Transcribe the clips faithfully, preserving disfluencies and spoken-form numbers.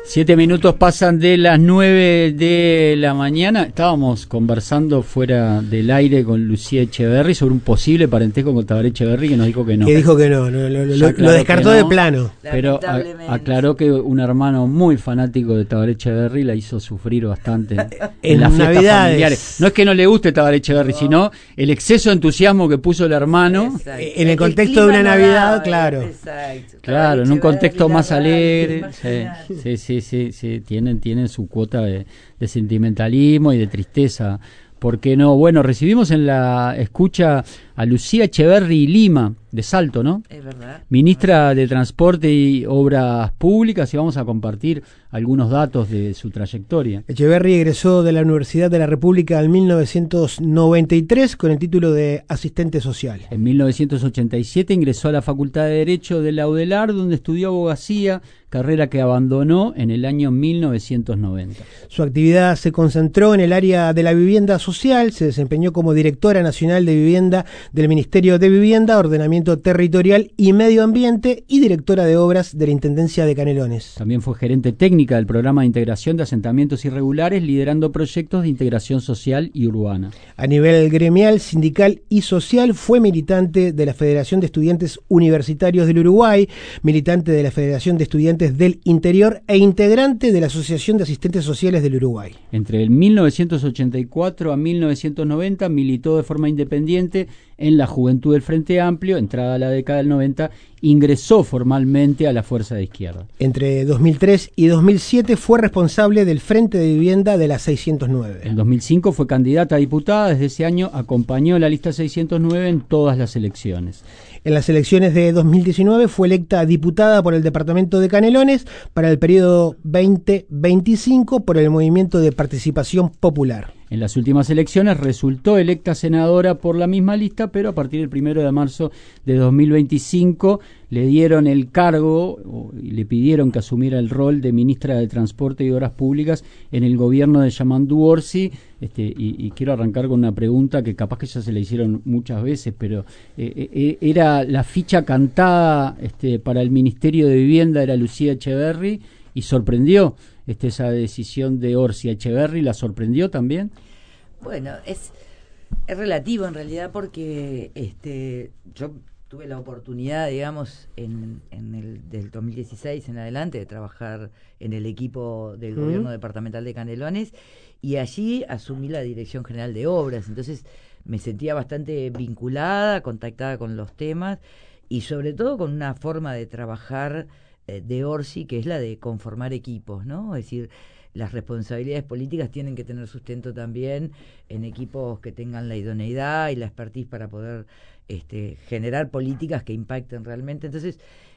Siete minutos pasan de las nueve de la mañana. Estábamos conversando fuera del aire con Lucía Echeverri sobre un posible parentesco con Tabaré Echeverri, que nos dijo que no. Que dijo que no, no lo, lo, lo descartó no, de plano. Pero a, aclaró que un hermano muy fanático de Tabaré Echeverri la hizo sufrir bastante en, en las fiestas Navidades. familiares. No es que no le guste Tabaré Echeverri, no. sino el exceso de entusiasmo que puso el hermano. Exacto. En el contexto el de una Navidad, nada, claro. Exacto. Claro, en un contexto más alegre. Sí, sí, sí. Sí, sí, tienen, tienen su cuota de, de sentimentalismo y de tristeza. ¿Por qué no? Bueno, recibimos en la escucha a Lucía Echeverri Lima, de Salto, ¿no? Es verdad. Ministra de Transporte y Obras Públicas, y vamos a compartir algunos datos de su trayectoria. Echeverri egresó de la Universidad de la República en mil novecientos noventa y tres con el título de asistente social. En mil novecientos ochenta y siete ingresó a la Facultad de Derecho de la UDELAR, donde estudió abogacía, carrera que abandonó en el año mil novecientos noventa. Su actividad se concentró en el área de la vivienda social, se desempeñó como directora nacional de vivienda del Ministerio de Vivienda, Ordenamiento Territorial y Medio Ambiente y directora de obras de la Intendencia de Canelones. También fue gerente técnica del Programa de Integración de Asentamientos Irregulares, liderando proyectos de integración social y urbana. A nivel gremial, sindical y social, fue militante de la Federación de Estudiantes Universitarios del Uruguay, militante de la Federación de Estudiantes del Interior e integrante de la Asociación de Asistentes Sociales del Uruguay. Entre el mil novecientos ochenta y cuatro a mil novecientos noventa militó de forma independiente en la Juventud del Frente Amplio. Entrada a la década del noventa, ingresó formalmente a la Fuerza de Izquierda. Entre dos mil tres y dos mil siete fue responsable del Frente de Vivienda de la seiscientos nueve. En dos mil cinco fue candidata a diputada. Desde ese año acompañó la lista seiscientos nueve en todas las elecciones. En las elecciones de dos mil diecinueve fue electa diputada por el departamento de Canelones para el periodo veinte veinticinco por el Movimiento de Participación Popular. En las últimas elecciones resultó electa senadora por la misma lista, pero a partir del primero de marzo de dos mil veinticinco le dieron el cargo y le pidieron que asumiera el rol de ministra de Transporte y Obras Públicas en el gobierno de Yamandu Orsi. Este, y, y quiero arrancar con una pregunta que capaz que ya se le hicieron muchas veces, pero eh, eh, era la ficha cantada este, para el Ministerio de Vivienda, era Lucía Echeverri, y sorprendió este, esa decisión de Orsi. Echeverri la sorprendió también. Bueno, es, es relativo en realidad, porque este, yo tuve la oportunidad, digamos, en, en el del dos mil dieciséis en adelante, de trabajar en el equipo del uh-huh. gobierno departamental de Canelones, y allí asumí la Dirección General de Obras. Entonces me sentía bastante vinculada, contactada con los temas, y sobre todo con una forma de trabajar eh, de Orsi, que es la de conformar equipos, ¿no? Es decir, las responsabilidades políticas tienen que tener sustento también en equipos que tengan la idoneidad y la expertise para poder este, generar políticas que impacten realmente. Entonces,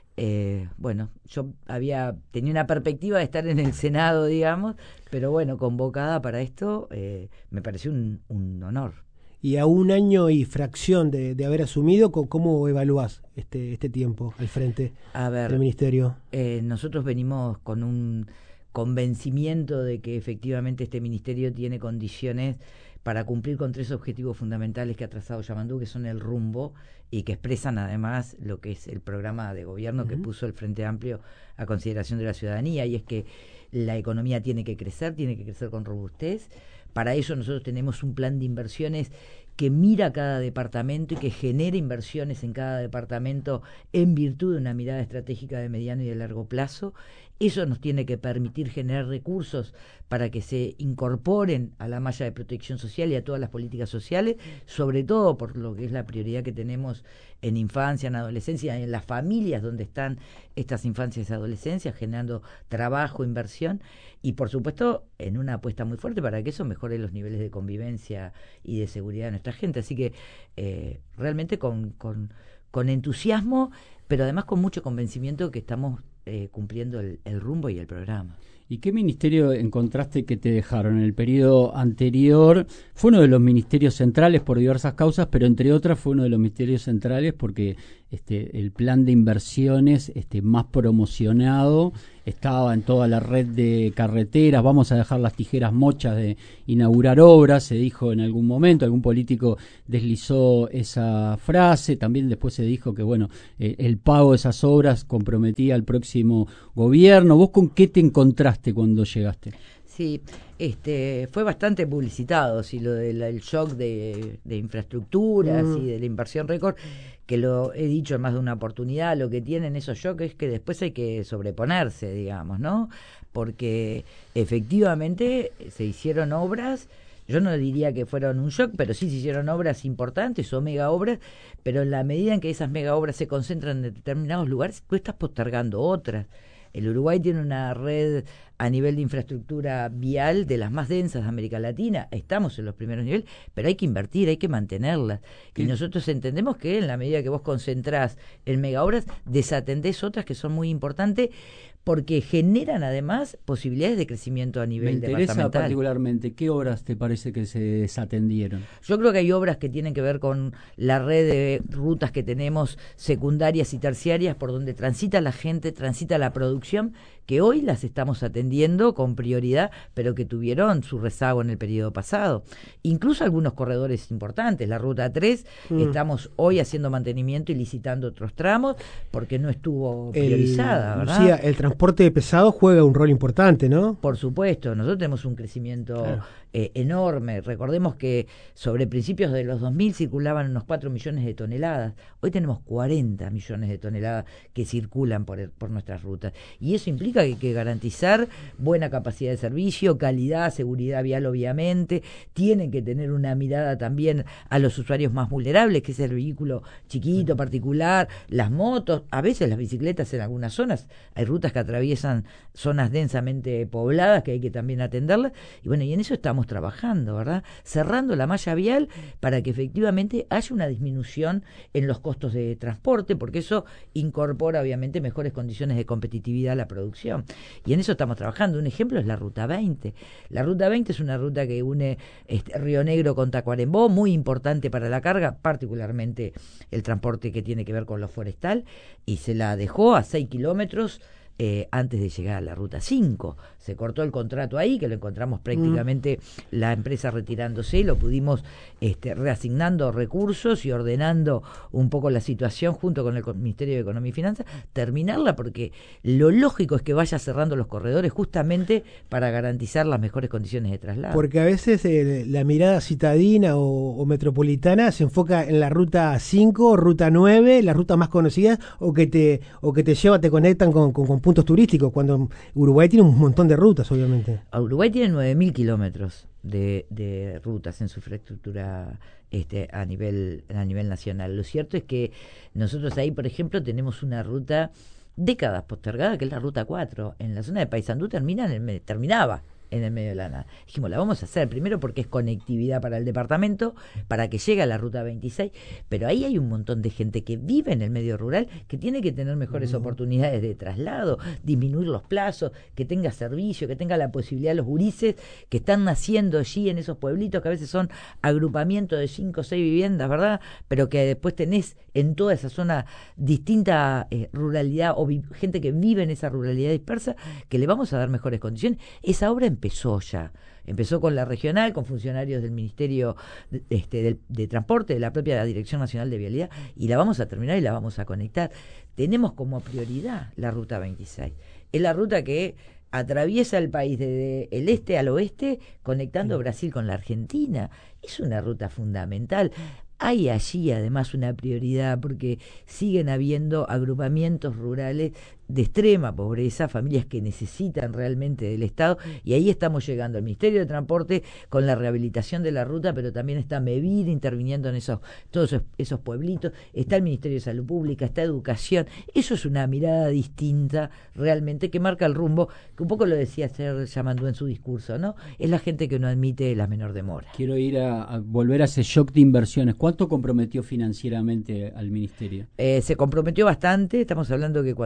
eh, bueno, yo había tenía una perspectiva de estar en el Senado, digamos, pero bueno, convocada para esto, eh, me pareció un, un honor. Y a un año y fracción de, de haber asumido, ¿cómo evaluás este, este tiempo al frente a ver, del Ministerio? Eh, nosotros venimos con un convencimiento de que efectivamente este ministerio tiene condiciones para cumplir con tres objetivos fundamentales que ha trazado Yamandu, que son el rumbo y que expresan además lo que es el programa de gobierno uh-huh. que puso el Frente Amplio a consideración de la ciudadanía, y es que la economía tiene que crecer, tiene que crecer con robustez. Para eso nosotros tenemos un plan de inversiones que mira cada departamento y que genera inversiones en cada departamento en virtud de una mirada estratégica de mediano y de largo plazo. Eso nos tiene que permitir generar recursos para que se incorporen a la malla de protección social y a todas las políticas sociales, sobre todo por lo que es la prioridad que tenemos en infancia, en adolescencia, en las familias donde están estas infancias y adolescencias, generando trabajo, inversión, y por supuesto en una apuesta muy fuerte para que eso mejore los niveles de convivencia y de seguridad de nuestra gente. Así que eh, realmente con, con, con entusiasmo, pero además con mucho convencimiento que estamos eh, cumpliendo el, el rumbo y el programa. ¿Y qué ministerio encontraste que te dejaron? En el periodo anterior fue uno de los ministerios centrales por diversas causas, pero entre otras fue uno de los ministerios centrales porque este, el plan de inversiones este, más promocionado estaba en toda la red de carreteras, vamos a dejar las tijeras mochas de inaugurar obras, se dijo en algún momento, algún político deslizó esa frase, también después se dijo que bueno, eh, el pago de esas obras comprometía al próximo gobierno. ¿Vos con qué te encontraste cuando llegaste? Sí, este, fue bastante publicitado, sí, lo del el shock de, de infraestructuras mm. y de la inversión récord, que lo he dicho en más de una oportunidad, lo que tienen esos shocks es que después hay que sobreponerse, digamos, ¿no? Porque efectivamente se hicieron obras, yo no diría que fueron un shock, pero sí se hicieron obras importantes o mega obras, pero en la medida en que esas mega obras se concentran en determinados lugares, tú estás postergando otras. El Uruguay tiene una red a nivel de infraestructura vial de las más densas de América Latina. Estamos en los primeros niveles, pero hay que invertir, hay que mantenerlas. ¿Qué? Y nosotros entendemos que en la medida que vos concentrás en megaobras, desatendés otras que son muy importantes porque generan además posibilidades de crecimiento a nivel departamental. Me interesa particularmente, ¿qué obras te parece que se desatendieron? Yo creo que hay obras que tienen que ver con la red de rutas que tenemos secundarias y terciarias por donde transita la gente, transita la producción, que hoy las estamos atendiendo con prioridad, pero que tuvieron su rezago en el periodo pasado. Incluso algunos corredores importantes, la Ruta tres, mm. estamos hoy haciendo mantenimiento y licitando otros tramos porque no estuvo priorizada, el, ¿verdad? Lucía, el transporte de pesado juega un rol importante, ¿no? Por supuesto, nosotros tenemos un crecimiento claro. eh, enorme. Recordemos que sobre principios de los dos mil circulaban unos cuatro millones de toneladas. Hoy tenemos cuarenta millones de toneladas que circulan por, por nuestras rutas. Y eso implica que hay que garantizar buena capacidad de servicio, calidad, seguridad vial obviamente, tienen que tener una mirada también a los usuarios más vulnerables, que es el vehículo chiquito, particular, las motos, a veces las bicicletas en algunas zonas, hay rutas que atraviesan zonas densamente pobladas que hay que también atenderlas, y bueno, y en eso estamos trabajando, ¿verdad? Cerrando la malla vial para que efectivamente haya una disminución en los costos de transporte, porque eso incorpora obviamente mejores condiciones de competitividad a la producción. Y en eso estamos trabajando. Un ejemplo es la Ruta veinte. La Ruta veinte es una ruta que une este, Río Negro con Tacuarembó, muy importante para la carga, particularmente el transporte que tiene que ver con lo forestal, y se la dejó a seis kilómetros eh, antes de llegar a la Ruta cinco. Se cortó el contrato ahí, que lo encontramos prácticamente mm. la empresa retirándose, lo pudimos este, reasignando recursos y ordenando un poco la situación junto con el Ministerio de Economía y Finanzas, terminarla, porque lo lógico es que vaya cerrando los corredores justamente para garantizar las mejores condiciones de traslado. Porque a veces eh, la mirada citadina o, o metropolitana se enfoca en la Ruta cinco, Ruta nueve, las rutas más conocidas, o que te o que te lleva, te conectan con, con, con puntos turísticos, cuando Uruguay tiene un montón de rutas, obviamente. Uruguay tiene nueve mil kilómetros de, de rutas en su infraestructura este, a nivel a nivel nacional. Lo cierto es que nosotros ahí, por ejemplo, tenemos una ruta décadas postergada, que es la Ruta cuatro. En la zona de Paysandú termina en el, terminaba en el medio de la nada. Dijimos, la vamos a hacer primero porque es conectividad para el departamento, para que llegue a la Ruta veintiséis, pero ahí hay un montón de gente que vive en el medio rural, que tiene que tener mejores uh-huh. oportunidades de traslado, disminuir los plazos, que tenga servicio, que tenga la posibilidad los gurises que están naciendo allí en esos pueblitos, que a veces son agrupamientos de cinco o seis viviendas, ¿verdad? Pero que después tenés en toda esa zona distinta eh, ruralidad o vi- gente que vive en esa ruralidad dispersa, que le vamos a dar mejores condiciones. Esa obra empezó ya, empezó con la regional, con funcionarios del Ministerio de, este, de, de Transporte, de la propia Dirección Nacional de Vialidad, y la vamos a terminar y la vamos a conectar. Tenemos como prioridad la Ruta veintiséis. Es la ruta que atraviesa el país desde el este al oeste, conectando Brasil con la Argentina. Es una ruta fundamental. Hay allí además una prioridad porque siguen habiendo agrupamientos rurales de extrema pobreza, familias que necesitan realmente del Estado, y ahí estamos llegando al Ministerio de Transporte con la rehabilitación de la ruta, pero también está MEVID interviniendo en esos todos esos, esos pueblitos, está el Ministerio de Salud Pública, está Educación. Eso es una mirada distinta realmente que marca el rumbo, que un poco lo decía Ser Yamandú en su discurso, ¿no? Es la gente que no admite la menor demora. Quiero ir a, a volver a ese shock de inversiones. ¿Cuánto comprometió financieramente al Ministerio? Eh, se comprometió bastante, estamos hablando que cuando nosotros llegamos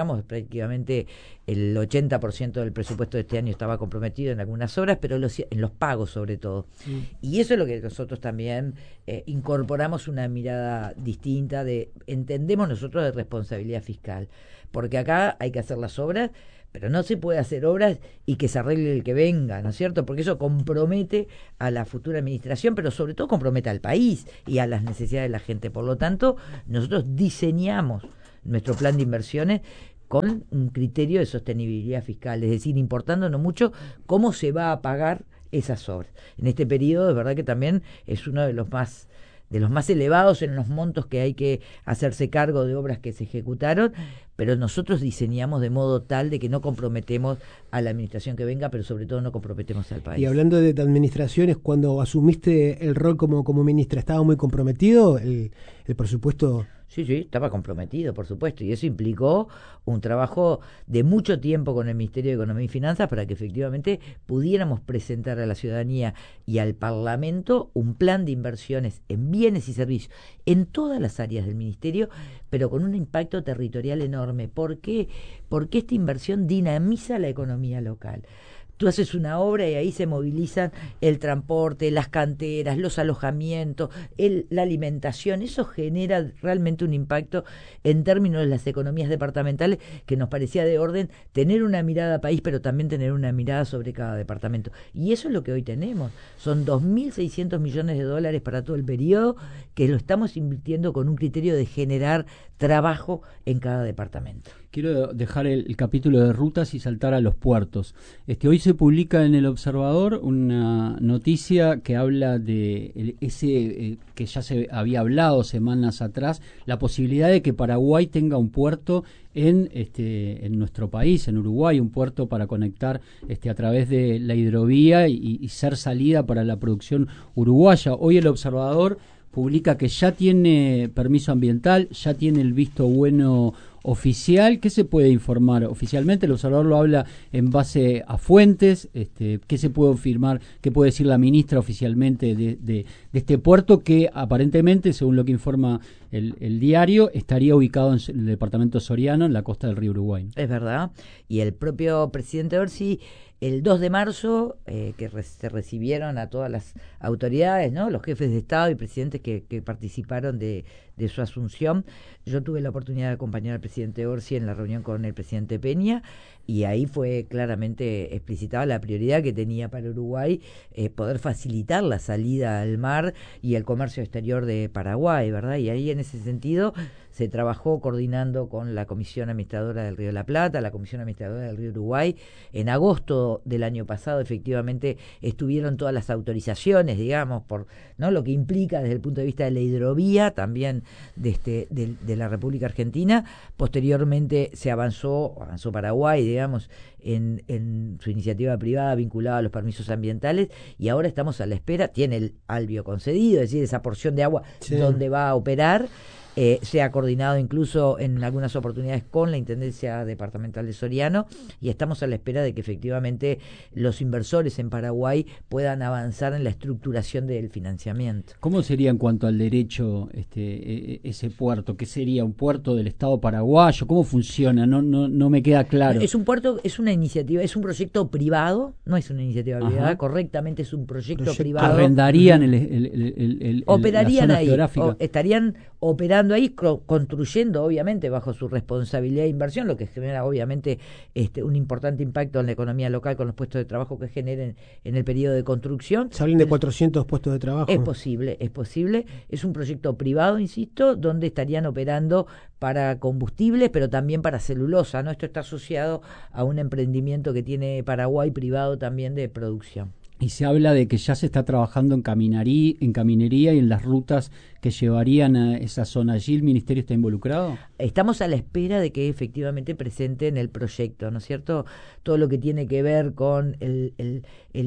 digamos, prácticamente el ochenta por ciento del presupuesto de este año estaba comprometido en algunas obras, pero los, en los pagos sobre todo. Sí. Y eso es lo que nosotros también eh, incorporamos una mirada distinta de, entendemos nosotros de responsabilidad fiscal, porque acá hay que hacer las obras, pero no se puede hacer obras y que se arregle el que venga, ¿no es cierto? Porque eso compromete a la futura administración, pero sobre todo compromete al país y a las necesidades de la gente. Por lo tanto, nosotros diseñamos nuestro plan de inversiones con un criterio de sostenibilidad fiscal, es decir, importándonos mucho cómo se va a pagar esas obras. En este periodo, es verdad que también es uno de los más de los más elevados en los montos que hay que hacerse cargo de obras que se ejecutaron, pero nosotros diseñamos de modo tal de que no comprometemos a la administración que venga, pero sobre todo no comprometemos al país. Y hablando de administraciones, cuando asumiste el rol como, como ministra, ¿estaba muy comprometido el, el presupuesto? Sí, sí, estaba comprometido, por supuesto, y eso implicó un trabajo de mucho tiempo con el Ministerio de Economía y Finanzas para que efectivamente pudiéramos presentar a la ciudadanía y al Parlamento un plan de inversiones en bienes y servicios en todas las áreas del Ministerio, pero con un impacto territorial enorme. ¿Por qué? Porque esta inversión dinamiza la economía local. Tú haces una obra y ahí se movilizan el transporte, las canteras, los alojamientos, el, la alimentación. Eso genera realmente un impacto en términos de las economías departamentales que nos parecía de orden tener una mirada país, pero también tener una mirada sobre cada departamento. Y eso es lo que hoy tenemos. Son dos mil seiscientos millones de dólares para todo el periodo que lo estamos invirtiendo con un criterio de generar trabajo en cada departamento. Quiero dejar el, el capítulo de rutas y saltar a los puertos. Este, hoy se publica en El Observador una noticia que habla de el, ese eh, que ya se había hablado semanas atrás, la posibilidad de que Paraguay tenga un puerto en este en nuestro país, en Uruguay, un puerto para conectar este a través de la hidrovía y, y ser salida para la producción uruguaya. Hoy El Observador publica que ya tiene permiso ambiental, ya tiene el visto bueno oficial. ¿Qué se puede informar oficialmente? El Observador lo habla en base a fuentes. Este, ¿qué se puede afirmar? ¿Qué puede decir la ministra oficialmente de, de, de este puerto que aparentemente, según lo que informa el, el diario, estaría ubicado en el departamento Soriano, en la costa del río Uruguay? Es verdad. Y el propio presidente Orsi, el dos de marzo, eh, que re- se recibieron a todas las autoridades, ¿no? Los jefes de Estado y presidentes que, que participaron de, de su asunción. Yo tuve la oportunidad de acompañar al presidente Orsi en la reunión con el presidente Peña, y ahí fue claramente explicitada la prioridad que tenía para Uruguay eh, poder facilitar la salida al mar y el comercio exterior de Paraguay, ¿verdad? Y ahí en ese sentido se trabajó coordinando con la Comisión Administradora del Río de la Plata, la Comisión Administradora del Río Uruguay. En agosto del año pasado, efectivamente, estuvieron todas las autorizaciones, digamos, por no lo que implica desde el punto de vista de la hidrovía, también de, este, de, de la República Argentina. Posteriormente se avanzó, avanzó Paraguay, digamos, en, en su iniciativa privada vinculada a los permisos ambientales, y ahora estamos a la espera, tiene el albio concedido, es decir, esa porción de agua sí. donde va a operar. Eh, se ha coordinado incluso en algunas oportunidades con la Intendencia Departamental de Soriano, y estamos a la espera de que efectivamente los inversores en Paraguay puedan avanzar en la estructuración del financiamiento. ¿Cómo sería en cuanto al derecho este ese puerto? ¿Qué sería un puerto del Estado paraguayo? ¿Cómo funciona? No no no me queda claro. Es un puerto, es una iniciativa, es un proyecto privado, no es una iniciativa Ajá. privada, correctamente es un proyecto, proyecto privado. Arrendarían el, el, el, el, el operarían la zona ahí, geográfica. O, estarían operando ahí, construyendo obviamente bajo su responsabilidad de inversión, lo que genera obviamente este un importante impacto en la economía local con los puestos de trabajo que generen en el periodo de construcción. Se hablan de cuatrocientos puestos de trabajo. Es posible, es posible. Es un proyecto privado, insisto, donde estarían operando para combustibles, pero también para celulosa, ¿no? Esto está asociado a un emprendimiento que tiene Paraguay privado también de producción. Y se habla de que ya se está trabajando en, caminarí, en caminería y en las rutas que llevarían a esa zona. ¿Allí el Ministerio está involucrado? Estamos a la espera de que efectivamente presenten el proyecto, ¿no es cierto? Todo lo que tiene que ver con el, el, el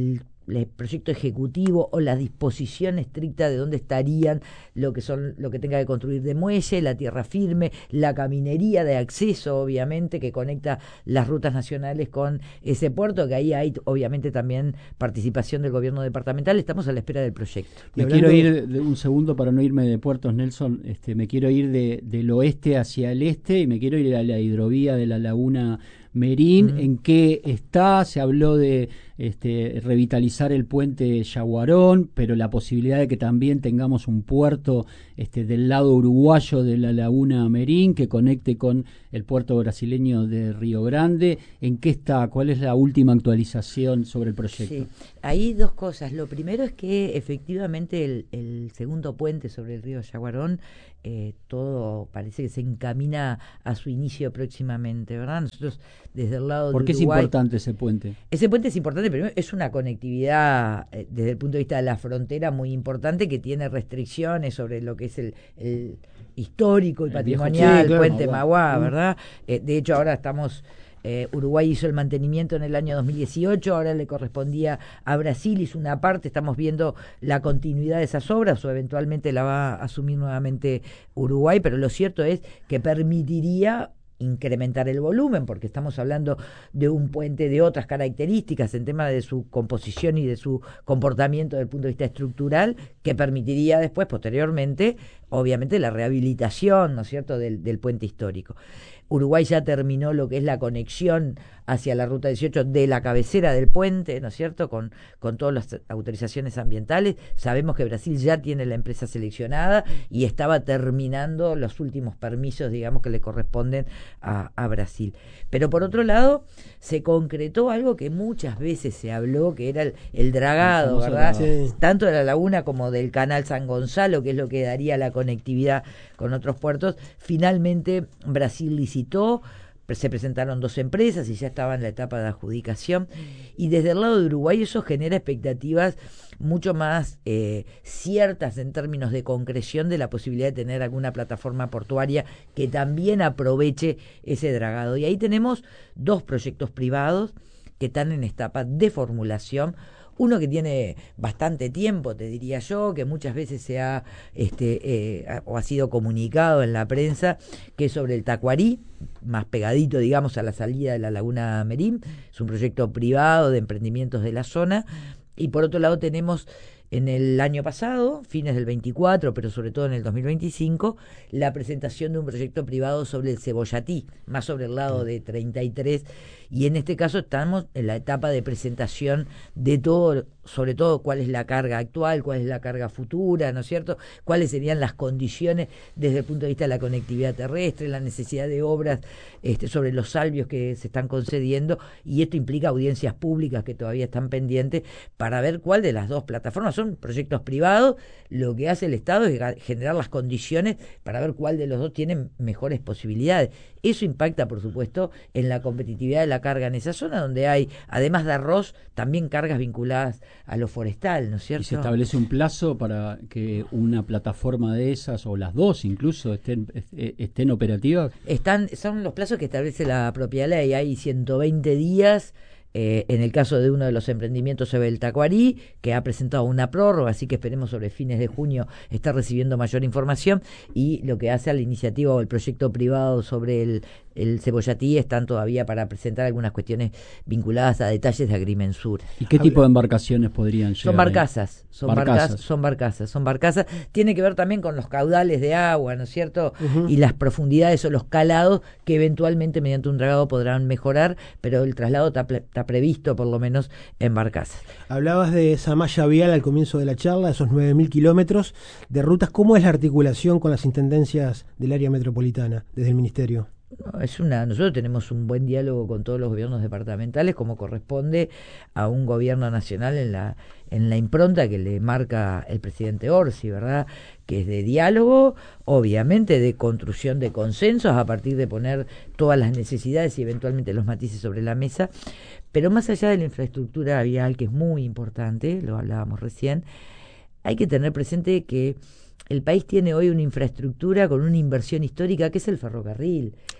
el proyecto ejecutivo o la disposición estricta de dónde estarían lo que son lo que tenga que construir de muelle, la tierra firme, la caminería de acceso, obviamente, que conecta las rutas nacionales con ese puerto, que ahí hay obviamente también participación del gobierno departamental. Estamos a la espera del proyecto. Me hablando... quiero ir de un segundo para no irme de puertos, Nelson. Este, me quiero ir de, del oeste hacia el este y me quiero ir a la hidrovía de la laguna Merín. Mm. ¿En qué está? Se habló de este, revitalizar el puente Yaguarón, pero la posibilidad de que también tengamos un puerto este, del lado uruguayo de la laguna Merín que conecte con el puerto brasileño de Río Grande. ¿En qué está? ¿Cuál es la última actualización sobre el proyecto? Sí, hay dos cosas. Lo primero es que efectivamente el, el segundo puente sobre el río Yaguarón, eh, todo parece que se encamina a su inicio próximamente, ¿verdad? Nosotros desde el lado de ¿Por qué Uruguay, es importante ese puente? Ese puente es importante, pero es una conectividad eh, desde el punto de vista de la frontera muy importante, que tiene restricciones sobre lo que es el, el histórico y el patrimonial, sí, claro, puente Maguá, ¿verdad? Eh, de hecho, ahora estamos... Eh, Uruguay hizo el mantenimiento en el año dos mil dieciocho, ahora le correspondía a Brasil, hizo una parte, estamos viendo la continuidad de esas obras o eventualmente la va a asumir nuevamente Uruguay, pero lo cierto es que permitiría incrementar el volumen, porque estamos hablando de un puente de otras características en tema de su composición y de su comportamiento desde el punto de vista estructural, que permitiría después, posteriormente, obviamente la rehabilitación, ¿no es cierto?, del, del puente histórico. Uruguay ya terminó lo que es la conexión hacia la ruta dieciocho de la cabecera del puente, ¿no es cierto?, con, con todas las autorizaciones ambientales. Sabemos que Brasil ya tiene la empresa seleccionada y estaba terminando los últimos permisos, digamos, que le corresponden a, a Brasil. Pero por otro lado, se concretó algo que muchas veces se habló, que era el, el dragado, ¿verdad? Sí. Tanto de la laguna como del canal San Gonzalo, que es lo que daría la conectividad con otros puertos. Finalmente, Brasil licitó, se presentaron dos empresas y ya estaba en la etapa de adjudicación, y desde el lado de Uruguay eso genera expectativas mucho más eh, ciertas en términos de concreción de la posibilidad de tener alguna plataforma portuaria que también aproveche ese dragado. Y ahí tenemos dos proyectos privados que están en etapa de formulación. Uno que tiene bastante tiempo, te diría yo, que muchas veces se ha este, eh, o ha sido comunicado en la prensa, que es sobre el Tacuarí, más pegadito, digamos, a la salida de la laguna Merín. Es un proyecto privado de emprendimientos de la zona. Y por otro lado tenemos en el año pasado, fines del veinticuatro, pero sobre todo en el dos mil veinticinco, la presentación de un proyecto privado sobre el Cebollatí, más sobre el lado de treinta y tres, y en este caso estamos en la etapa de presentación de todo, sobre todo cuál es la carga actual, cuál es la carga futura, ¿no es cierto?, cuáles serían las condiciones desde el punto de vista de la conectividad terrestre, la necesidad de obras este, sobre los salvios que se están concediendo, y esto implica audiencias públicas que todavía están pendientes para ver cuál de las dos plataformas. Son proyectos privados, lo que hace el Estado es generar las condiciones para ver cuál de los dos tiene mejores posibilidades. Eso impacta, por supuesto, en la competitividad de la carga en esa zona, donde hay, además de arroz, también cargas vinculadas a lo forestal, ¿no es cierto? ¿Y se establece un plazo para que una plataforma de esas, o las dos incluso, estén, estén operativas? Están, son los plazos que establece la propia ley. Hay ciento veinte días. Eh, en el caso de uno de los emprendimientos sobre el Tacuarí, que ha presentado una prórroga, así que esperemos sobre fines de junio estar recibiendo mayor información, y lo que hace a la iniciativa o el proyecto privado sobre el, el Cebollatí están todavía para presentar algunas cuestiones vinculadas a detalles de agrimensura. ¿Y qué tipo de embarcaciones podrían llegar? Son barcazas, son barcazas. barcazas, son barcazas, son barcazas. Tiene que ver también con los caudales de agua, ¿no es cierto? Uh-huh. Y las profundidades o los calados que eventualmente mediante un dragado podrán mejorar, pero el traslado está, está previsto por lo menos en barcazas. Hablabas de esa malla vial al comienzo de la charla, esos nueve mil kilómetros de rutas. ¿Cómo es la articulación con las intendencias del área metropolitana desde el Ministerio? No, es una, nosotros tenemos un buen diálogo con todos los gobiernos departamentales, como corresponde a un gobierno nacional en la en la impronta que le marca el presidente Orsi, ¿verdad?, que es de diálogo, obviamente de construcción de consensos a partir de poner todas las necesidades y eventualmente los matices sobre la mesa. Pero más allá de la infraestructura vial, que es muy importante, lo hablábamos recién, hay que tener presente que el país tiene hoy una infraestructura con una inversión histórica que es el ferrocarril.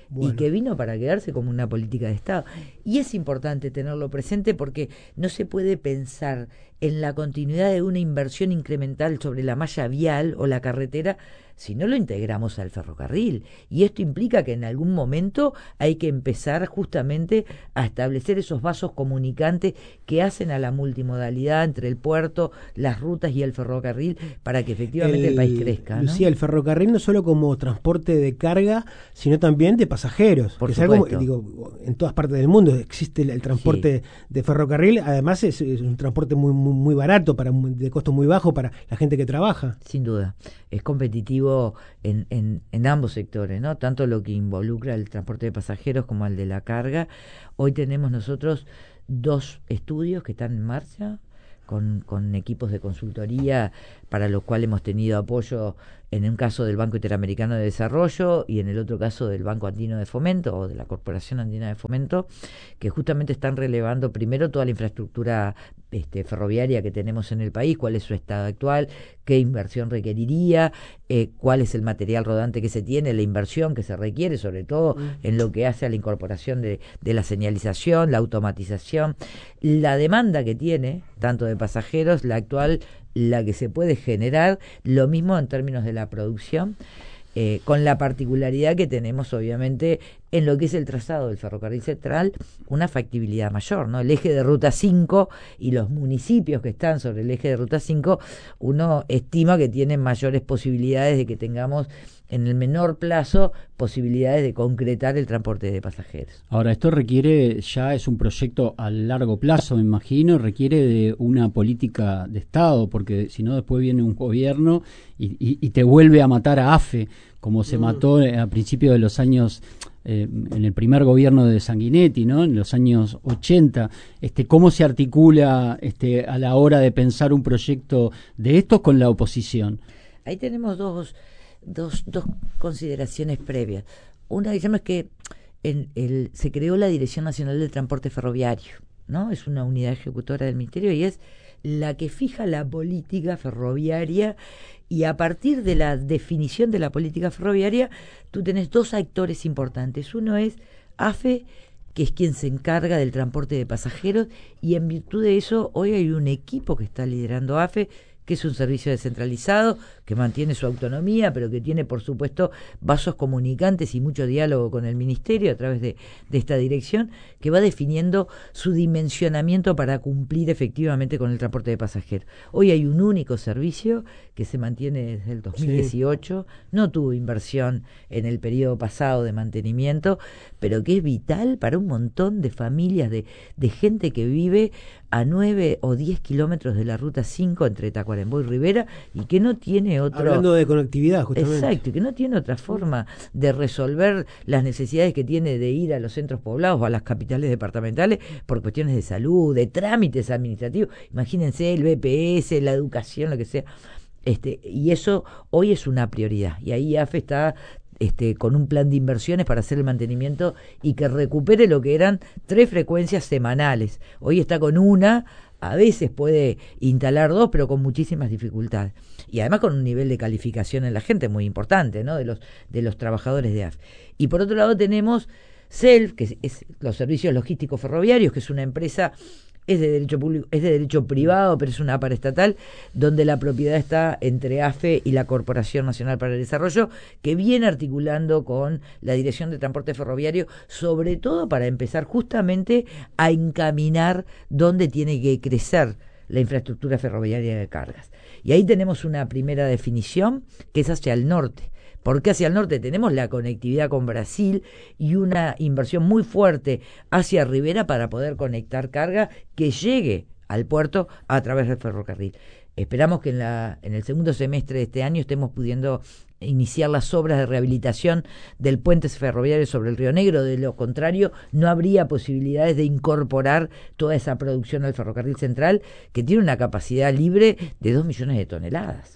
Bueno. y que vino para quedarse como una política de Estado. Y es importante tenerlo presente porque no se puede pensar en la continuidad de una inversión incremental sobre la malla vial o la carretera si no lo integramos al ferrocarril. Y esto implica que en algún momento hay que empezar justamente a establecer esos vasos comunicantes que hacen a la multimodalidad entre el puerto, las rutas y el ferrocarril para que efectivamente el, el país crezca, ¿no? Lucía, el ferrocarril no solo como transporte de carga, sino también de pasajeros. Por que supuesto. Es algo, digo, en todas partes del mundo existe el, el transporte sí. de ferrocarril. Además es, es un transporte muy, muy, muy barato, para de costo muy bajo para la gente que trabaja. Sin duda. Es competitivo en, en, en ambos sectores, ¿no? Tanto lo que involucra el transporte de pasajeros como el de la carga. Hoy tenemos nosotros dos estudios que están en marcha con, con equipos de consultoría para los cuales hemos tenido apoyo en un caso del Banco Interamericano de Desarrollo y en el otro caso del Banco Andino de Fomento o de la Corporación Andina de Fomento, que justamente están relevando primero toda la infraestructura este, ferroviaria que tenemos en el país, cuál es su estado actual, qué inversión requeriría, eh, cuál es el material rodante que se tiene, la inversión que se requiere, sobre todo mm. en lo que hace a la incorporación de, de la señalización, la automatización, la demanda que tiene, tanto de pasajeros, la actual, la que se puede generar, lo mismo en términos de la producción, eh, con la particularidad que tenemos obviamente en lo que es el trazado del ferrocarril central, una factibilidad mayor, ¿no? El eje de Ruta cinco y los municipios que están sobre el eje de Ruta cinco, uno estima que tienen mayores posibilidades de que tengamos en el menor plazo posibilidades de concretar el transporte de pasajeros. Ahora, esto requiere, ya es un proyecto a largo plazo, me imagino, requiere de una política de Estado, porque si no después viene un gobierno y, y, y te vuelve a matar a AFE, como se mm. mató a principios de los años, eh, en el primer gobierno de Sanguinetti, ¿no? En los años ochenta. Este, ¿cómo se articula este, a la hora de pensar un proyecto de estos con la oposición? Ahí tenemos dos... Dos, dos consideraciones previas. Una, digamos, es que en el, se creó la Dirección Nacional del Transporte Ferroviario, ¿no? Es una unidad ejecutora del Ministerio y es la que fija la política ferroviaria, y a partir de la definición de la política ferroviaria tú tenés dos actores importantes. Uno es AFE, que es quien se encarga del transporte de pasajeros, y en virtud de eso hoy hay un equipo que está liderando AFE, que es un servicio descentralizado, que mantiene su autonomía, pero que tiene, por supuesto, vasos comunicantes y mucho diálogo con el Ministerio a través de, de esta dirección, que va definiendo su dimensionamiento para cumplir efectivamente con el transporte de pasajeros. Hoy hay un único servicio que se mantiene desde el dos mil dieciocho, sí. No tuvo inversión en el periodo pasado de mantenimiento, pero que es vital para un montón de familias, de, de gente que vive a nueve o diez kilómetros de la Ruta cinco entre Tacuarembó y Rivera, y que no tiene otro... Hablando de conectividad, justamente. Exacto, que no tiene otra forma de resolver las necesidades que tiene de ir a los centros poblados o a las capitales departamentales por cuestiones de salud, de trámites administrativos. Imagínense el B P S, la educación, lo que sea. Este, y eso hoy es una prioridad. Y ahí AFE está... Este, con un plan de inversiones para hacer el mantenimiento y que recupere lo que eran tres frecuencias semanales. Hoy está con una, a veces puede instalar dos, pero con muchísimas dificultades. Y además con un nivel de calificación en la gente muy importante, ¿no? De los, de los trabajadores de AFE. Y por otro lado tenemos SELF, que es, es los servicios logísticos ferroviarios, que es una empresa... Es de derecho público, es de derecho privado, pero es una paraestatal, donde la propiedad está entre AFE y la Corporación Nacional para el Desarrollo, que viene articulando con la Dirección de Transporte Ferroviario, sobre todo para empezar justamente a encaminar dónde tiene que crecer la infraestructura ferroviaria de cargas. Y ahí tenemos una primera definición, que es hacia el norte. Porque hacia el norte tenemos la conectividad con Brasil y una inversión muy fuerte hacia Rivera para poder conectar carga que llegue al puerto a través del ferrocarril. Esperamos que en, la, en el segundo semestre de este año estemos pudiendo iniciar las obras de rehabilitación del puente ferroviario sobre el Río Negro. De lo contrario, no habría posibilidades de incorporar toda esa producción al ferrocarril central, que tiene una capacidad libre de dos millones de toneladas.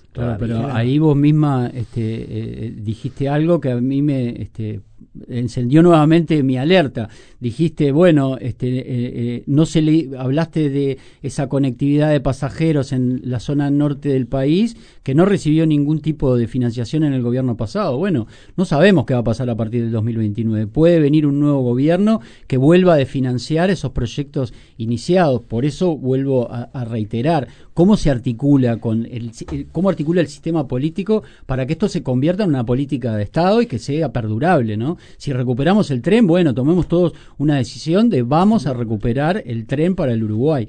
Claro, pero ahí vos misma este, eh, dijiste algo que a mí me este, encendió nuevamente mi alerta. Dijiste, bueno, este, eh, eh, no se le hablaste de esa conectividad de pasajeros en la zona norte del país que no recibió ningún tipo de financiación en el gobierno pasado. Bueno, no sabemos qué va a pasar a partir del dos mil veintinueve. Puede venir un nuevo gobierno que vuelva a desfinanciar esos proyectos iniciados. Por eso vuelvo a, a reiterar cómo se articula con el, cómo articula el sistema político para que esto se convierta en una política de Estado y que sea perdurable, ¿no? Si recuperamos el tren, bueno, tomemos todos una decisión de vamos a recuperar el tren para el Uruguay.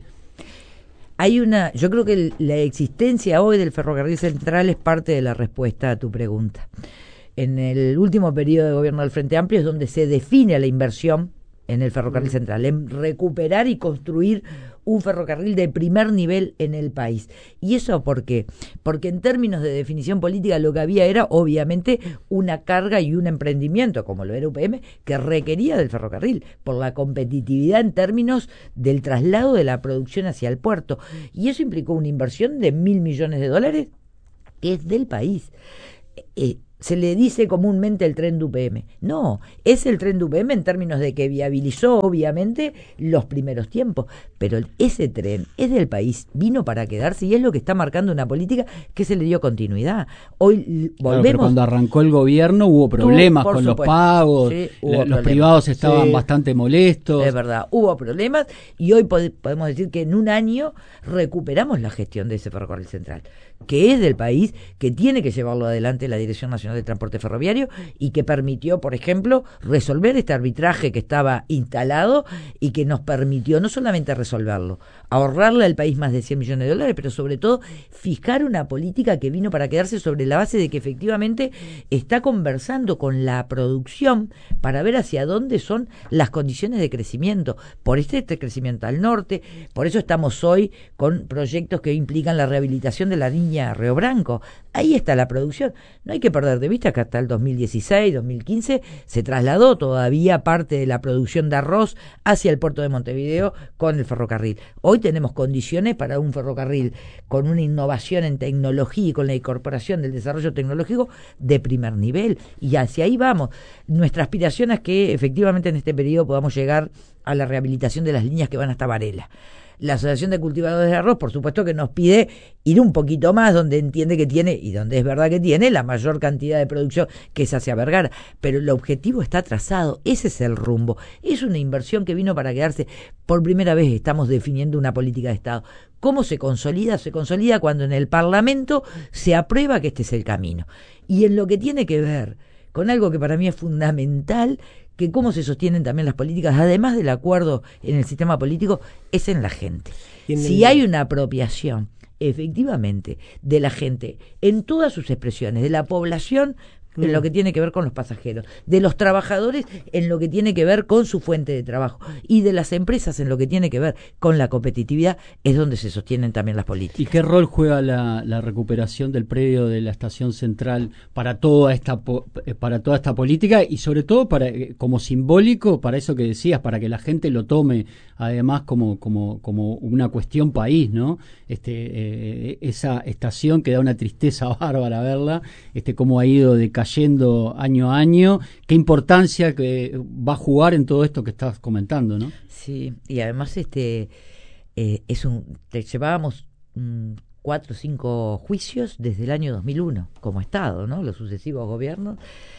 Hay una, yo creo que la existencia hoy del ferrocarril central es parte de la respuesta a tu pregunta. En el último periodo de gobierno del Frente Amplio es donde se define la inversión en el ferrocarril central, en recuperar y construir un ferrocarril de primer nivel en el país. ¿Y eso por qué? Porque en términos de definición política lo que había era obviamente una carga y un emprendimiento, como lo era U P M, que requería del ferrocarril, por la competitividad en términos del traslado de la producción hacia el puerto. Y eso implicó una inversión de mil millones de dólares que es del país. Eh, Se le dice comúnmente el tren de U P M. No, es el tren de U P M en términos de que viabilizó obviamente los primeros tiempos, pero ese tren es del país, vino para quedarse y es lo que está marcando una política que se le dio continuidad. Hoy volvemos... Claro, pero cuando arrancó el gobierno hubo problemas Tú, con supuesto, los pagos, sí, los problemas. privados estaban Sí, bastante molestos. Es verdad, hubo problemas y hoy pod- podemos decir que en un año recuperamos la gestión de ese ferrocarril central, que es del país, que tiene que llevarlo adelante la Dirección Nacional de Transporte Ferroviario y que permitió, por ejemplo, resolver este arbitraje que estaba instalado y que nos permitió no solamente resolverlo, ahorrarle al país más de cien millones de dólares, pero sobre todo fijar una política que vino para quedarse sobre la base de que efectivamente está conversando con la producción para ver hacia dónde son las condiciones de crecimiento. Por este, este crecimiento al norte, por eso estamos hoy con proyectos que implican la rehabilitación de la línea Río Branco. Ahí está la producción. No hay que perder de vista que hasta el dos mil dieciséis, dos mil quince se trasladó todavía parte de la producción de arroz hacia el puerto de Montevideo con el ferrocarril. Hoy tenemos condiciones para un ferrocarril con una innovación en tecnología y con la incorporación del desarrollo tecnológico de primer nivel. Y hacia ahí vamos. Nuestra aspiración es que efectivamente en este periodo podamos llegar a la rehabilitación de las líneas que van hasta Varela. La Asociación de Cultivadores de Arroz, por supuesto que nos pide ir un poquito más, donde entiende que tiene, y donde es verdad que tiene, la mayor cantidad de producción que es hacia Vergara. Pero el objetivo está trazado, ese es el rumbo. Es una inversión que vino para quedarse. Por primera vez estamos definiendo una política de Estado. ¿Cómo se consolida? Se consolida cuando en el Parlamento se aprueba que este es el camino. Y en lo que tiene que ver con algo que para mí es fundamental, que cómo se sostienen también las políticas, además del acuerdo en el sistema político, es en la gente. Si hay una apropiación, efectivamente, de la gente, en todas sus expresiones, de la población, en lo que tiene que ver con los pasajeros, de los trabajadores en lo que tiene que ver con su fuente de trabajo y de las empresas en lo que tiene que ver con la competitividad, es donde se sostienen también las políticas. ¿Y qué rol juega la, la recuperación del predio de la estación central para toda esta para toda esta política y sobre todo para como simbólico para eso que decías, para que la gente lo tome además como como como una cuestión país, ¿no? Este eh, esa estación que da una tristeza bárbara verla, este cómo ha ido de cayendo año a año, qué importancia que va a jugar en todo esto que estás comentando, ¿no? Sí, y además este eh, es un te llevábamos mm, cuatro o cinco juicios desde el año dos mil uno como Estado, ¿no? Los sucesivos gobiernos,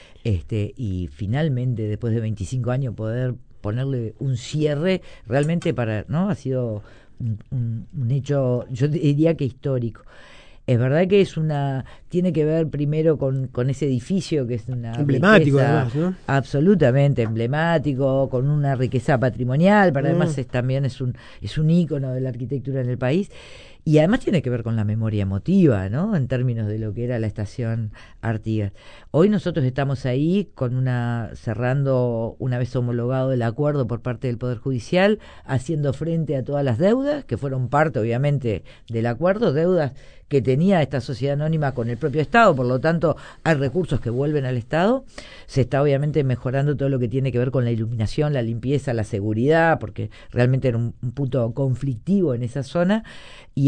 este y finalmente después de veinticinco años poder ponerle un cierre realmente para, ¿no? Ha sido un, un, un hecho, yo diría que histórico. Es verdad que es una tiene que ver primero con, con ese edificio que es una emblemático riqueza, además, ¿no? Absolutamente emblemático, con una riqueza patrimonial, pero mm. además es, también es un es un ícono de la arquitectura en el país. Y además tiene que ver con la memoria emotiva, ¿no? En términos de lo que era la estación Artigas. Hoy nosotros estamos ahí con una cerrando, una vez homologado el acuerdo por parte del Poder Judicial, haciendo frente a todas las deudas, que fueron parte, obviamente, del acuerdo, deudas que tenía esta sociedad anónima con el propio Estado, por lo tanto, hay recursos que vuelven al Estado. Se está, obviamente, mejorando todo lo que tiene que ver con la iluminación, la limpieza, la seguridad, porque realmente era un, un punto conflictivo en esa zona. Y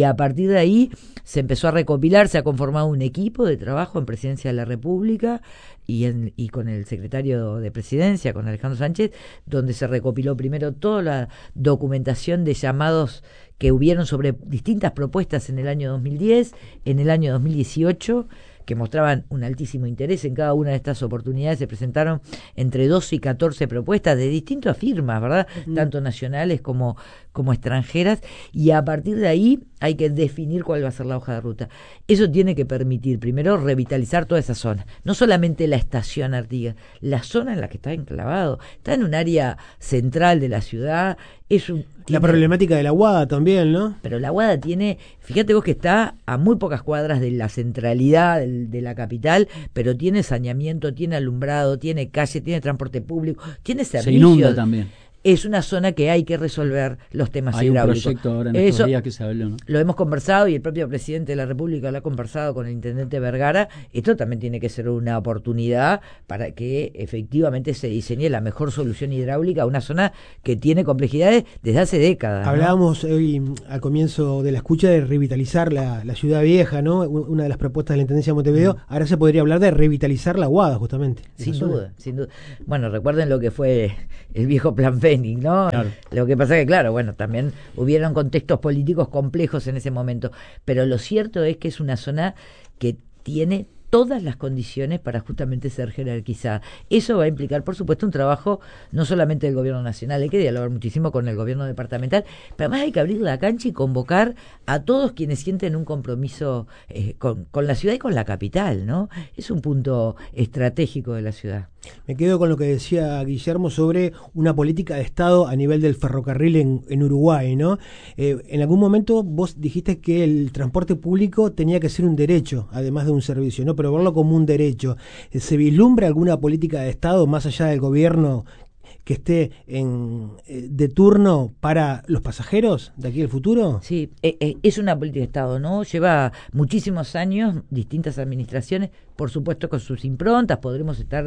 a partir de ahí se empezó a recopilar, se ha conformado un equipo de trabajo en Presidencia de la República y, en, y con el secretario de Presidencia, con Alejandro Sánchez, donde se recopiló primero toda la documentación de llamados que hubieron sobre distintas propuestas en el año dos mil diez, en el año dos mil dieciocho, que mostraban un altísimo interés. En cada una de estas oportunidades se presentaron entre doce y catorce propuestas de distintas firmas, ¿verdad? Mm. Tanto nacionales como, como extranjeras, y a partir de ahí hay que definir cuál va a ser la hoja de ruta. Eso tiene que permitir, primero, revitalizar toda esa zona. No solamente la estación Artigas, la zona en la que está enclavado. Está en un área central de la ciudad. Es un, la tiene, problemática de la Aguada también, ¿no? Pero la Aguada tiene, fíjate vos que está a muy pocas cuadras de la centralidad del, de la capital, pero tiene saneamiento, tiene alumbrado, tiene calle, tiene transporte público, tiene servicios. Se inunda también. Es una zona que hay que resolver los temas hay hidráulicos. Hay un proyecto ahora en estos Eso, días que se habló, ¿no? Lo hemos conversado y el propio presidente de la República lo ha conversado con el intendente Vergara. Esto también tiene que ser una oportunidad para que efectivamente se diseñe la mejor solución hidráulica a una zona que tiene complejidades desde hace décadas. Hablábamos ¿no? hoy al comienzo de la escucha de revitalizar la, la ciudad vieja, ¿no? Una de las propuestas de la Intendencia de Montevideo. Mm. Ahora se podría hablar de revitalizar la Aguada, justamente. Sin duda, sin duda. Bueno, recuerden lo que fue el viejo Plan Fénix, ¿no? Claro. Lo que pasa que, claro, bueno, también hubieron contextos políticos complejos en ese momento, pero lo cierto es que es una zona que tiene todas las condiciones para justamente ser jerarquizada. Eso va a implicar, por supuesto, un trabajo no solamente del gobierno nacional, hay que dialogar muchísimo con el gobierno departamental, pero además hay que abrir la cancha y convocar a todos quienes sienten un compromiso eh, con, con la ciudad y con la capital, ¿no? Es un punto estratégico de la ciudad. Me quedo con lo que decía Guillermo sobre una política de Estado a nivel del ferrocarril en, en Uruguay, ¿no? Eh, en algún momento vos dijiste que el transporte público tenía que ser un derecho, además de un servicio, ¿no? Pero verlo como un derecho. ¿Se vislumbra alguna política de Estado más allá del gobierno que esté en, eh, de turno para los pasajeros de aquí al futuro? Sí, eh, eh, es una política de Estado, ¿no? Lleva muchísimos años, distintas administraciones, por supuesto con sus improntas, podremos estar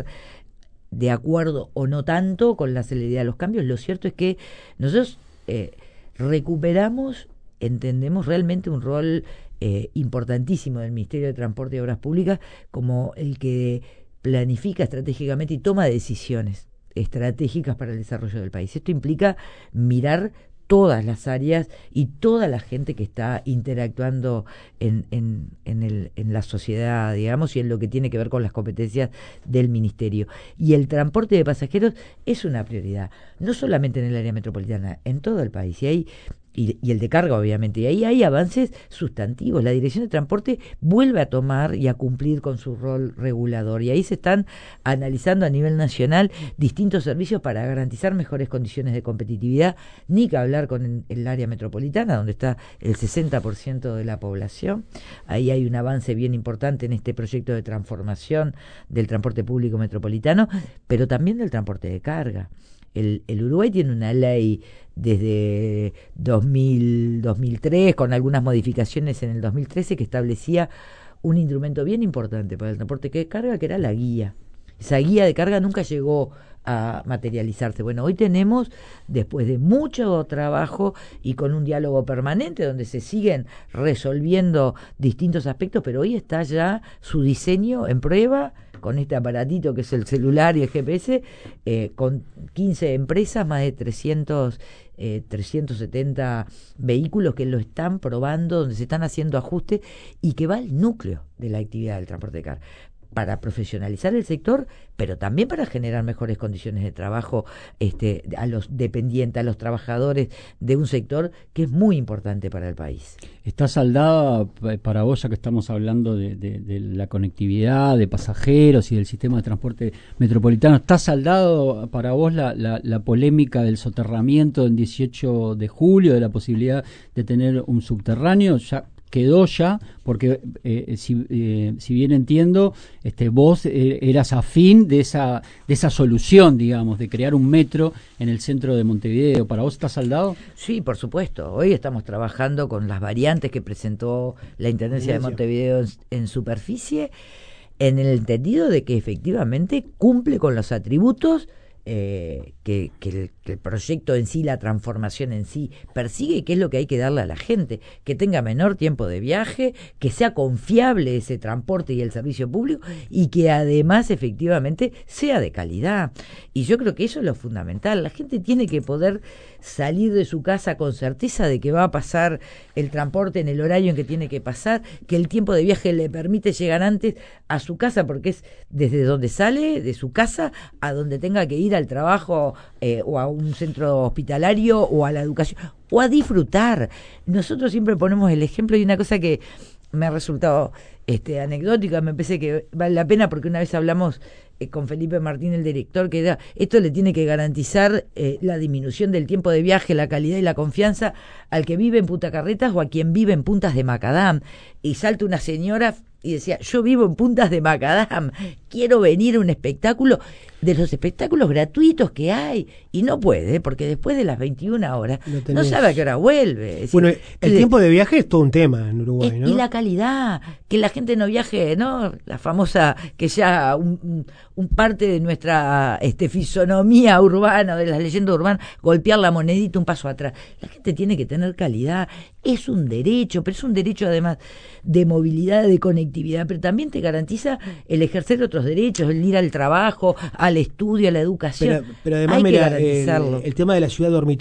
de acuerdo o no tanto con la celeridad de los cambios. Lo cierto es que nosotros eh, recuperamos, entendemos realmente un rol eh, importantísimo del Ministerio de Transporte y Obras Públicas como el que planifica estratégicamente y toma decisiones estratégicas para el desarrollo del país. Esto implica mirar todas las áreas y toda la gente que está interactuando en, en, en, el, en la sociedad, digamos, y en lo que tiene que ver con las competencias del ministerio. Y el transporte de pasajeros es una prioridad, no solamente en el área metropolitana, en todo el país. Y hay Y, y el de carga, obviamente, y ahí hay avances sustantivos. La Dirección de Transporte vuelve a tomar y a cumplir con su rol regulador, y ahí se están analizando a nivel nacional distintos servicios para garantizar mejores condiciones de competitividad, ni que hablar con el, el área metropolitana, donde está el sesenta por ciento de la población. Ahí hay un avance bien importante en este proyecto de transformación del transporte público metropolitano, pero también del transporte de carga. El, el Uruguay tiene una ley desde dos mil, dos mil tres, con algunas modificaciones en el dos mil trece, que establecía un instrumento bien importante para el transporte de carga, que era la guía. Esa guía de carga nunca llegó a materializarse. Bueno, hoy tenemos, después de mucho trabajo y con un diálogo permanente donde se siguen resolviendo distintos aspectos, pero hoy está ya su diseño en prueba con este aparatito que es el celular y el G P S, eh, con quince empresas, más de trescientos, eh, trescientos setenta vehículos que lo están probando, donde se están haciendo ajustes y que va al núcleo de la actividad del transporte de carga, para profesionalizar el sector, pero también para generar mejores condiciones de trabajo este, a los dependientes, a los trabajadores de un sector que es muy importante para el país. ¿Está saldada para vos, ya que estamos hablando de, de, de la conectividad, de pasajeros y del sistema de transporte metropolitano, está saldado para vos la, la, la polémica del soterramiento del dieciocho de julio, de la posibilidad de tener un subterráneo? ¿Ya quedó ya? Porque eh, si, eh, si bien entiendo, este, vos eh, eras afín de esa de esa solución, digamos, de crear un metro en el centro de Montevideo. ¿Para vos está saldado? Sí, por supuesto. Hoy estamos trabajando con las variantes que presentó la Intendencia de Montevideo en, en superficie, en el entendido de que efectivamente cumple con los atributos eh, que, que, el, que el proyecto en sí, la transformación en sí, persigue, que es lo que hay que darle a la gente, que tenga menor tiempo de viaje, que sea confiable ese transporte y el servicio público, y que además efectivamente sea de calidad. Y yo creo que eso es lo fundamental. La gente tiene que poder salir de su casa con certeza de que va a pasar el transporte en el horario en que tiene que pasar, que el tiempo de viaje le permite llegar antes a su casa, porque es desde donde sale, de su casa, a donde tenga que ir al trabajo, eh, o a un centro hospitalario, o a la educación, o a disfrutar. Nosotros siempre ponemos el ejemplo, y una cosa que me ha resultado este, anecdótica, me parece que vale la pena, porque una vez hablamos eh, con Felipe Martín, el director, que era, esto le tiene que garantizar eh, la disminución del tiempo de viaje, la calidad y la confianza al que vive en Punta Carretas o a quien vive en Puntas de Macadam. Y salta una señora y decía, yo vivo en Puntas de Macadam, quiero venir a un espectáculo, de los espectáculos gratuitos que hay, y no puede, porque después de las veintiuna horas no, no sabe a qué hora vuelve. Es decir, bueno, el que, tiempo de viaje es todo un tema en Uruguay, eh, ¿no? Y la calidad, que la gente no viaje, ¿no? La famosa, que ya un, un, un parte de nuestra este, fisonomía urbana, de las leyendas urbanas, golpear la monedita un paso atrás. La gente tiene que tener calidad, es un derecho, pero es un derecho además de movilidad, de conectividad, pero también te garantiza el ejercer otros derechos, el ir al trabajo, al estudio, a la educación. Pero, pero además, hay mira, que garantizarlo. El, el tema de la ciudad dormitoria